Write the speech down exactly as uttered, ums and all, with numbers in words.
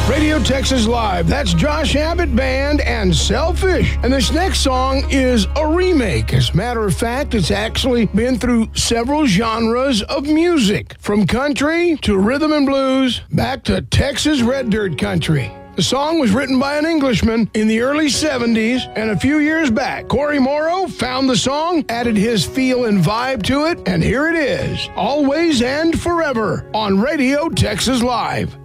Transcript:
Radio Texas Live. That's Josh Abbott Band and Selfish. And this next song is a remake. As a matter of fact, it's actually been through several genres of music, from country to rhythm and blues, back to Texas red dirt country. The song was written by an Englishman in the early seventies, and a few years back, Corey Morrow found the song, added his feel and vibe to it, and here it is, Always and Forever, on Radio Texas Live.